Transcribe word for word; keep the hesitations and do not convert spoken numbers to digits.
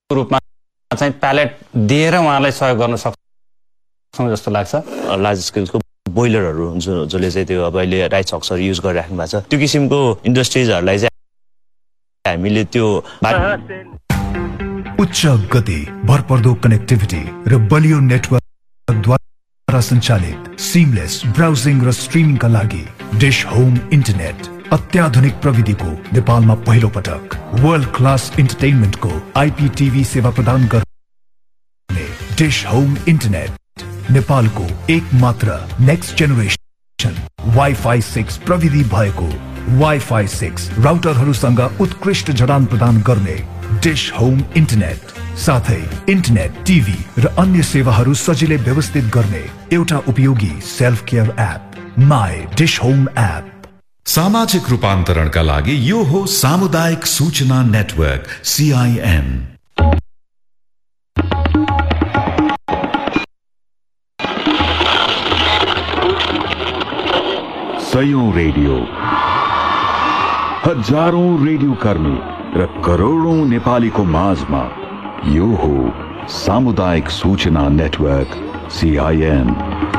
रूपमा चाहिँ प्यालेट दिएर उहाँलाई सहयोग गर्न सक्छौँ जस्तो लाग्छ। लार्ज स्केलको बोइलरहरू हुन्छ जसले चाहिँ त्यो अब अहिले राइस हक्सहरू युज गरिराख्नु भएको छ, त्यो किसिमको इन्डस्ट्रिजहरूलाई चाहिँ हामीले त्यो उच्च गति, भरपर्दो कनेक्टिभिटी र बलियो नेटवर्कद्वारा सञ्चालित सिमलेस ब्राउजिङ र स्ट्रिमिङका लागि डिश होम इन्टरनेट अत्याधुनिक प्रविधिको नेपालमा पहिलो पटक वर्ल्ड क्लास इन्टरटेनमेन्टको आइपीटीभी सेवा प्रदान गर्ने डिश होम इन्टरनेट नेपालको एक मात्र नेक्स्ट जेनेरेसन वाइफाई सिक्स प्रविधि भएको वाइफाई सिक्स राउटरहरूसँग उत्कृष्ट जडान प्रदान गर्ने डिश होम इन्टरनेट साथै इन्टरनेट, टिभी र अन्य सेवाहरू सजिलै व्यवस्थित गर्ने एउटा उपयोगी self care app my dish home app. सामाजिक रूपान्तरणका लागि यो हो सामुदायिक सूचना नेटवर्क सीआईएन। सयौं रेडियो, हजारौं रेडियो कर्मी र करोडौं नेपालीको माझमा यो हो सामुदायिक सूचना नेटवर्क सीआईएन।